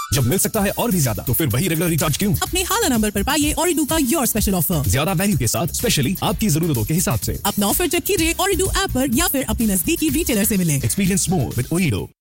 जब मिल सकता है और भी ज्यादा तो फिर वही रेगुलर रिचार्ज क्यों? अपने हाला नंबर पर पाइए ओरिडू का योर स्पेशल ऑफर। ज्यादा वैल्यू के साथ स्पेशली आपकी जरूरतों के हिसाब से। अपना ऑफर चेक कीजिए ओरिडू ऐप पर या फिर अपनी नजदीकी रिटेलर से मिले। Experience more with ओरिडो।